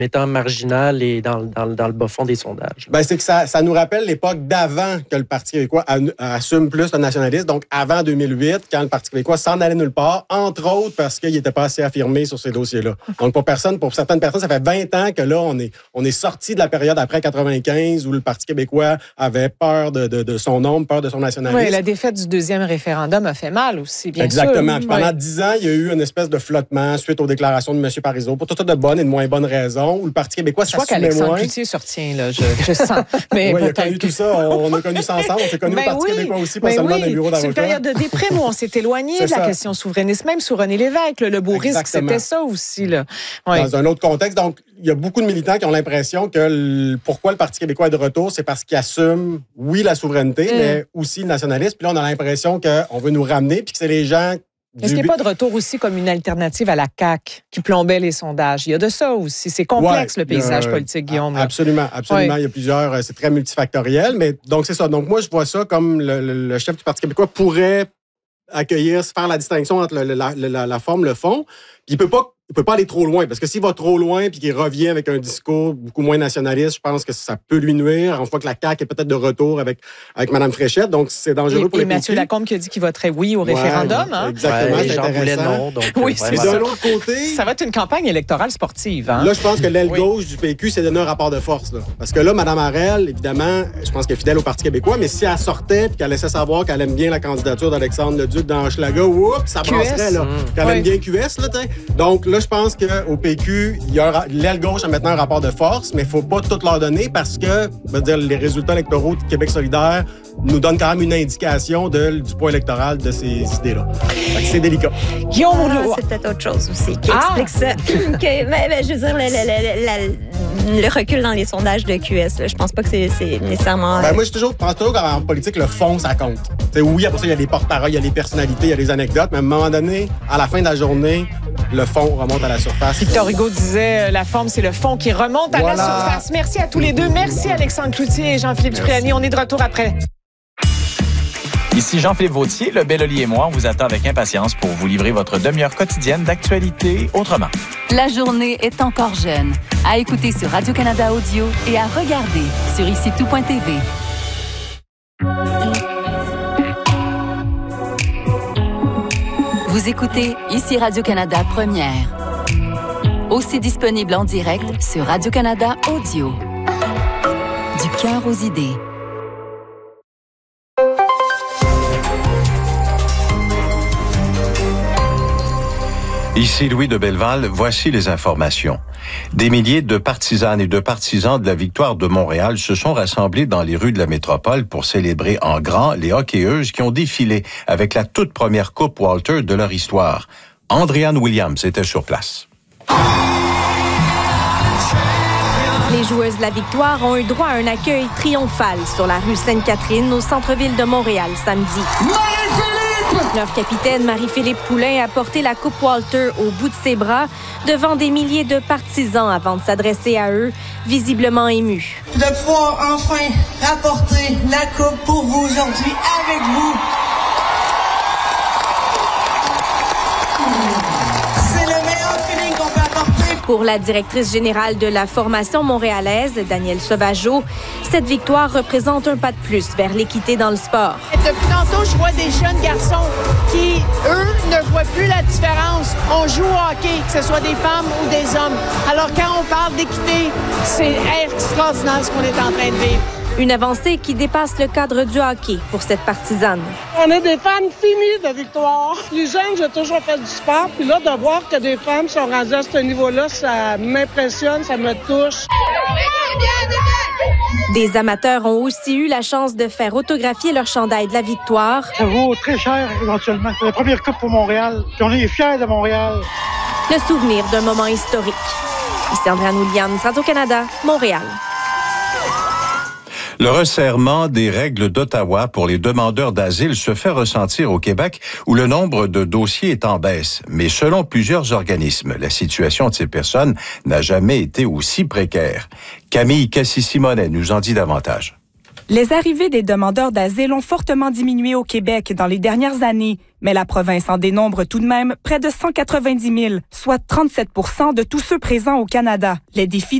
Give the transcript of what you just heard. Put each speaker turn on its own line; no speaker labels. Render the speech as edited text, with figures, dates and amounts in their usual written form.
étant marginal et dans le bas-fond des sondages.
Ben, c'est que ça nous rappelle l'époque d'avant que le Parti québécois assume plus le nationalisme, donc avant 2008, quand le Parti québécois s'en allait nulle part, entre autres parce qu'il n'était pas assez affirmé sur ces dossiers-là. Donc, pour certaines personnes, ça fait 20 ans que là, on est sorti de la période après 95 où le Parti québécois avait peur de son nombre, peur de son nationalisme.
Oui, la défaite du deuxième référendum a fait mal aussi, bien sûr.
Exactement. Puis pendant 10 ans, il y a eu une espèce de flottement suite aux déclarations de M. Parizeau pour toutes sortes de bonnes et de moins bonnes raisons, où le Parti québécois s'assumait moins.
Je crois qu'Alexandre Cloutier se retient, là, je sens. Mais
oui, il a connu tout ça. On a connu ça ensemble. On s'est connu le Parti québécois aussi, pas seulement dans le bureau d'avocat.
C'est une période de déprime où on s'est éloigné de la question souverainiste, même sous René Lévesque. Le beau risque, c'était ça aussi. Là. Ouais.
Dans un autre contexte, donc, il y a beaucoup de militants qui ont l'impression que pourquoi le Parti québécois est de retour, c'est parce qu'il assume, oui, la souveraineté, mais aussi le nationalisme. Puis là, on a l'impression qu'on veut nous ramener, puis que c'est les gens...
Est-ce qu'il n'y a pas de retour aussi comme une alternative à la CAQ qui plombait les sondages? Il y a de ça aussi. C'est complexe, le paysage politique, Guillaume.
Absolument. Il y a plusieurs... C'est très multifactoriel, mais donc c'est ça. Donc moi, je vois ça comme le chef du Parti québécois pourrait accueillir, faire la distinction entre la forme, le fond. Puis il peut pas aller trop loin, parce que s'il va trop loin puis qu'il revient avec un discours beaucoup moins nationaliste, je pense que ça peut lui nuire. On voit que la CAQ est peut-être de retour avec Mme Fréchette, donc c'est dangereux pour les PQ.
Mathieu Lacombe qui a dit qu'il voterait oui au référendum. Hein?
Exactement, c'est intéressant.
Oui, c'est
ça. De l'autre côté...
Ça va être une campagne électorale sportive. Hein?
Là, je pense que l'aile gauche du PQ s'est donné un rapport de force. Là. Parce que là, Mme Harel, évidemment, je pense qu'elle est fidèle au Parti québécois, mais si elle sortait et qu'elle laissait savoir qu'elle aime bien la candidature d'Alexandre Leduc dans Hochelaga, ça brasserait, là. Qu'elle aime bien QS, là, t'sais. Donc là, je pense qu'au PQ, l'aile gauche a maintenant un rapport de force, mais il ne faut pas tout leur donner parce que, les résultats électoraux de Québec solidaire nous donnent quand même une indication du poids électoral de ces idées-là. C'est délicat.
Guillaume, c'est peut-être autre chose aussi qui explique ça. Je veux dire, le recul dans les sondages de QS, là, je pense pas que c'est nécessairement...
moi, je pense toujours qu'en politique, le fond, ça compte. Oui, après ça, il y a les porte-paroles, il y a les personnalités, il y a les anecdotes, mais à un moment donné, à la fin de la journée, le fond remonte à la surface.
Victor Hugo disait, la forme, c'est le fond qui remonte à la surface. Merci à tous les deux. Merci Alexandre Cloutier et Jean-Philippe Cipriani. On est de retour après.
Ici Jean-Philippe Vautier, le Bel Oli et moi, on vous attend avec impatience pour vous livrer votre demi-heure quotidienne d'actualité autrement.
La journée est encore jeune. À écouter sur Radio-Canada Audio et à regarder sur IciTout.tv. Vous écoutez Ici Radio-Canada Première. Aussi disponible en direct sur Radio-Canada Audio. Du cœur aux idées.
Ici Louis de Belleval, voici les informations. Des milliers de partisanes et de partisans de la victoire de Montréal se sont rassemblés dans les rues de la métropole pour célébrer en grand les hockeyeuses qui ont défilé avec la toute première Coupe Walter de leur histoire. Andréanne Williams était sur place.
Les joueuses de la victoire ont eu droit à un accueil triomphal sur la rue Sainte-Catherine au centre-ville de Montréal samedi. Leur capitaine, Marie-Philippe Poulain, a porté la Coupe Walter au bout de ses bras devant des milliers de partisans avant de s'adresser à eux, visiblement émus.
De pouvoir enfin rapporter la Coupe pour vous aujourd'hui avec vous. C'est le meilleur feeling qu'on peut apporter.
Pour la directrice générale de la formation montréalaise, Danielle Sauvageau, cette victoire représente un pas de plus vers l'équité dans le sport.
Depuis tantôt, je vois des jeunes garçons qui, eux, ne voient plus la différence. On joue au hockey, que ce soit des femmes ou des hommes. Alors, quand on parle d'équité, c'est extraordinaire ce qu'on est en train de vivre.
Une avancée qui dépasse le cadre du hockey pour cette partisane.
On est des femmes finies de victoire. Les jeunes, j'ai toujours fait du sport. Puis là, de voir que des femmes sont rendues à ce niveau-là, ça m'impressionne, ça me touche.
Des amateurs ont aussi eu la chance de faire autographier leur chandail de la victoire.
Ça vaut très cher, éventuellement. C'est la première coupe pour Montréal. Puis on est fiers de Montréal.
Le souvenir d'un moment historique. Ici Andréanne Williams, Radio-Canada, Montréal.
Le resserrement des règles d'Ottawa pour les demandeurs d'asile se fait ressentir au Québec, où le nombre de dossiers est en baisse. Mais selon plusieurs organismes, la situation de ces personnes n'a jamais été aussi précaire. Camille Cassis-Simonet nous en dit davantage.
Les arrivées des demandeurs d'asile ont fortement diminué au Québec dans les dernières années, mais la province en dénombre tout de même près de 190 000, soit 37 % de tous ceux présents au Canada. Les défis